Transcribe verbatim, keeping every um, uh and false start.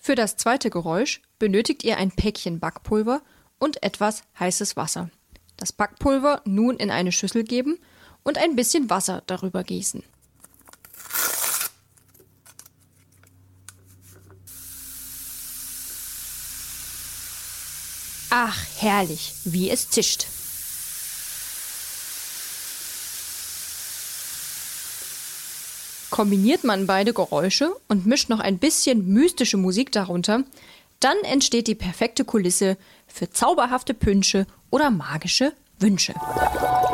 Für das zweite Geräusch benötigt ihr ein Päckchen Backpulver und etwas heißes Wasser. Das Backpulver nun in eine Schüssel geben und ein bisschen Wasser darüber gießen. Ach, herrlich, wie es zischt. Kombiniert man beide Geräusche und mischt noch ein bisschen mystische Musik darunter, dann entsteht die perfekte Kulisse für zauberhafte Pünsche oder magische Wünsche.